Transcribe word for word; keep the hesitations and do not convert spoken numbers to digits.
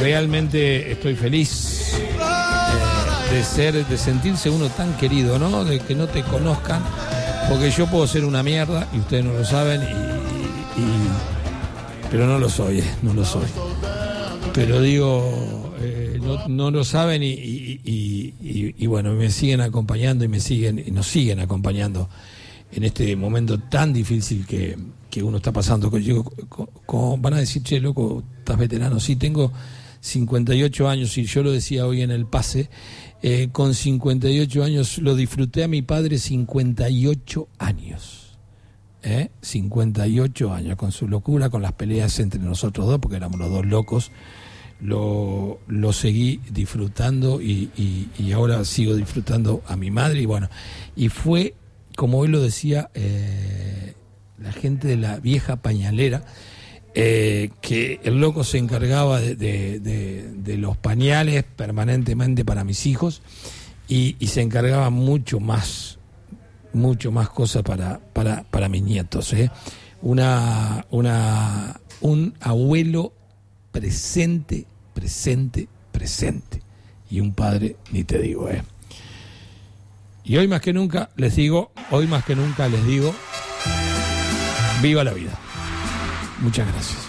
realmente estoy feliz eh, de ser, de sentirse uno tan querido, ¿no? De que no te conozcan, porque yo puedo ser una mierda y ustedes no lo saben, y, y pero no lo soy, eh, no lo soy. Pero digo, eh, no, no lo saben y, y, y, y, y bueno, me siguen acompañando y me siguen y nos siguen acompañando en este momento tan difícil que, que uno está pasando. Yo, como van a decir, che, loco, estás veterano. Sí, tengo cincuenta y ocho años y yo lo decía hoy en el pase, eh, con cincuenta y ocho años lo disfruté a mi padre cincuenta y ocho años. ¿Eh? cincuenta y ocho años, con su locura, con las peleas entre nosotros dos, porque éramos los dos locos, lo, lo seguí disfrutando y, y, y ahora sigo disfrutando a mi madre. Y bueno, y fue, como hoy lo decía eh, la gente de la vieja pañalera, eh, que el loco se encargaba de, de, de, de los pañales permanentemente para mis hijos y, y se encargaba mucho más mucho más cosas para, para, para mis nietos, ¿eh? Una, una, un abuelo presente, presente, presente. Y un padre, ni te digo, ¿eh? Y hoy más que nunca les digo, hoy más que nunca les digo, viva la vida. Muchas gracias.